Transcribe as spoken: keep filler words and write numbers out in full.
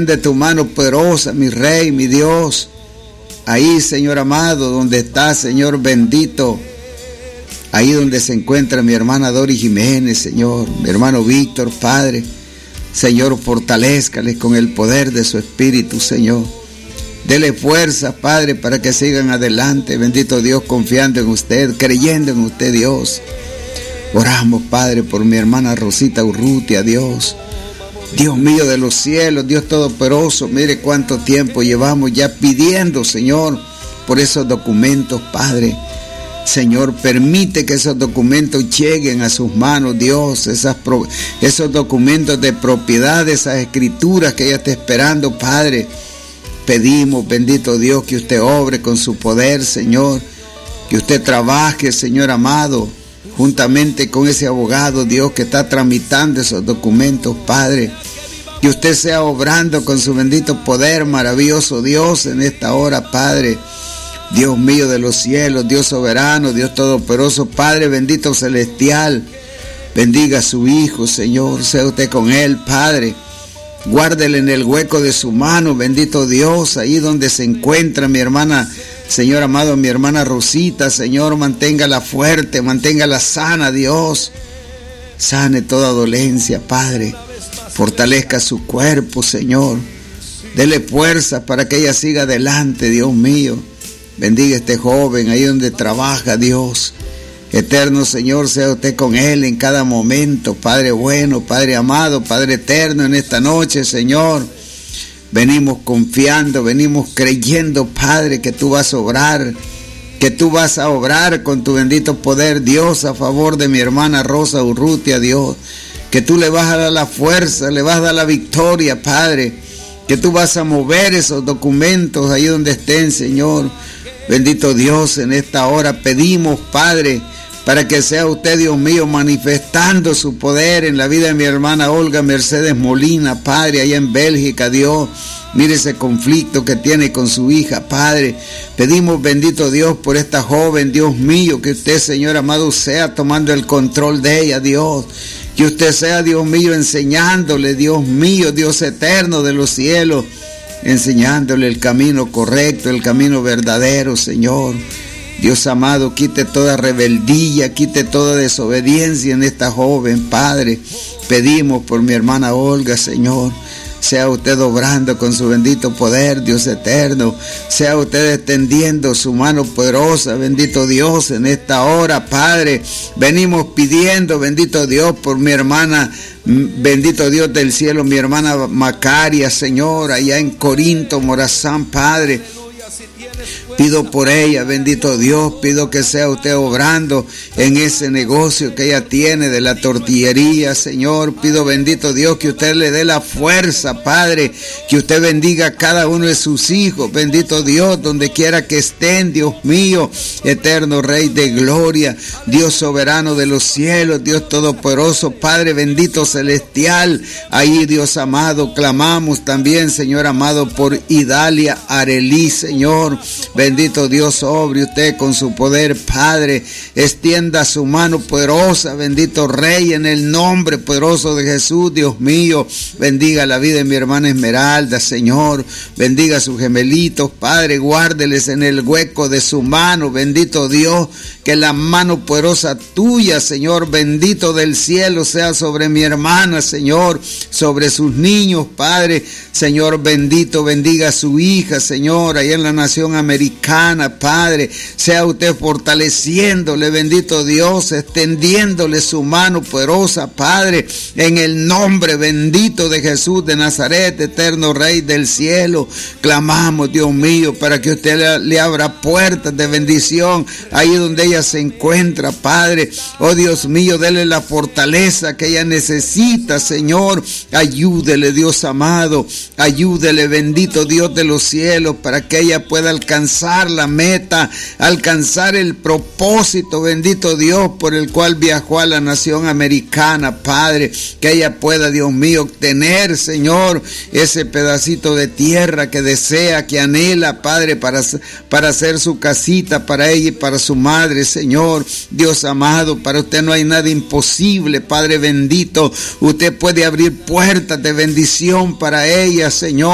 de tu mano poderosa, mi Rey, mi Dios. Ahí, Señor amado, donde está, Señor bendito. Ahí donde se encuentra mi hermana Dori Jiménez, Señor, mi hermano Víctor, Padre. Señor, fortalézcales con el poder de su Espíritu, Señor. Dele fuerza, Padre, para que sigan adelante, bendito Dios, confiando en usted, creyendo en usted, Dios. Oramos, Padre, por mi hermana Rosita Urrutia, Dios. Dios mío de los cielos, Dios todopoderoso, mire cuánto tiempo llevamos ya pidiendo, Señor, por esos documentos, Padre. Señor, permite que esos documentos lleguen a sus manos, Dios, esas pro, esos documentos de propiedad, esas escrituras que ella está esperando, Padre. Pedimos, bendito Dios, que usted obre con su poder, Señor, que usted trabaje, Señor amado, juntamente con ese abogado, Dios, que está tramitando esos documentos, Padre. Que usted sea obrando con su bendito poder, maravilloso Dios, en esta hora, Padre. Dios mío de los cielos, Dios soberano, Dios todopoderoso, Padre bendito celestial. Bendiga a su Hijo, Señor, sea usted con él, Padre. Guárdele en el hueco de su mano, bendito Dios, ahí donde se encuentra mi hermana, Señor amado, mi hermana Rosita, Señor, manténgala fuerte, manténgala sana, Dios. Sane toda dolencia, Padre. Fortalezca su cuerpo, Señor. Dele fuerza para que ella siga adelante, Dios mío. Bendiga a este joven ahí donde trabaja, Dios. Eterno Señor, sea usted con él en cada momento, Padre bueno, Padre amado, Padre eterno, en esta noche, Señor. Venimos confiando, venimos creyendo, Padre, que tú vas a obrar, que tú vas a obrar con tu bendito poder, Dios, a favor de mi hermana Rosa Urrutia, Dios. Que tú le vas a dar la fuerza, le vas a dar la victoria, Padre. Que tú vas a mover esos documentos ahí donde estén, Señor. Bendito Dios, en esta hora pedimos, Padre, para que sea usted, Dios mío, manifestando su poder en la vida de mi hermana Olga Mercedes Molina, Padre, allá en Bélgica, Dios. Mire ese conflicto que tiene con su hija, Padre. Pedimos, bendito Dios, por esta joven, Dios mío, que usted, Señor amado, sea tomando el control de ella, Dios. Que usted sea, Dios mío, enseñándole, Dios mío, Dios eterno de los cielos, enseñándole el camino correcto, el camino verdadero, Señor. Dios amado, quite toda rebeldía, quite toda desobediencia en esta joven, Padre. Pedimos por mi hermana Olga, Señor. Sea usted obrando con su bendito poder, Dios eterno. Sea usted extendiendo su mano poderosa, bendito Dios, en esta hora, Padre. Venimos pidiendo, bendito Dios, por mi hermana, bendito Dios del cielo, mi hermana Macaria, Señor, allá en Corinto, Morazán, Padre. Pido por ella, bendito Dios, pido que sea usted obrando en ese negocio que ella tiene de la tortillería, Señor. Pido, bendito Dios, que usted le dé la fuerza, Padre, que usted bendiga a cada uno de sus hijos, bendito Dios, donde quiera que estén, Dios mío, eterno Rey de gloria, Dios soberano de los cielos, Dios todopoderoso, Padre bendito celestial. Ahí, Dios amado, clamamos también, Señor amado, por Idalia Arelí, Señor. Bendito Dios, sobre usted con su poder, Padre. Extienda su mano poderosa, bendito Rey, en el nombre poderoso de Jesús, Dios mío. Bendiga la vida de mi hermana Esmeralda, Señor. Bendiga a sus gemelitos, Padre. Guárdeles en el hueco de su mano, bendito Dios. Que la mano poderosa tuya, Señor, bendito del cielo, sea sobre mi hermana, Señor. Sobre sus niños, Padre. Señor bendito, bendiga a su hija, Señor, allá en la nación americana, Padre. Sea usted fortaleciéndole, bendito Dios, extendiéndole su mano poderosa, Padre, en el nombre bendito de Jesús de Nazaret, eterno Rey del cielo. Clamamos, Dios mío, para que usted le, le abra puertas de bendición ahí donde ella se encuentra, Padre. Oh Dios mío, dele la fortaleza que ella necesita, Señor. Ayúdele, Dios amado. Ayúdele, bendito Dios de los cielos, para que ella pueda alcanzar la meta, alcanzar el propósito, bendito Dios, por el cual viajó a la nación americana, Padre. Que ella pueda, Dios mío, obtener, Señor, ese pedacito de tierra que desea, que anhela, Padre, para, para hacer su casita para ella y para su madre, Señor. Dios amado, para usted no hay nada imposible, Padre bendito. Usted puede abrir puertas de bendición para ella, Señor.